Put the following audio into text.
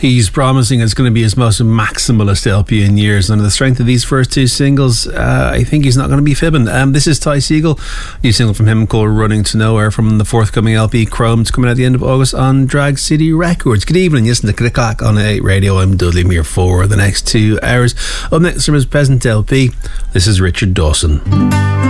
He's promising it's going to be his most maximalist LP in years. And on the strength of these first two singles, I think he's not going to be fibbing. This is Ty Segall, new single from him called Running to Nowhere from the forthcoming LP Chrome. It's coming out at the end of August on Drag City Records. Good evening, listen to Click Clack on 8 Radio. I'm Dudley Muir for the next 2 hours. Up next from his present LP, this is Richard Dawson.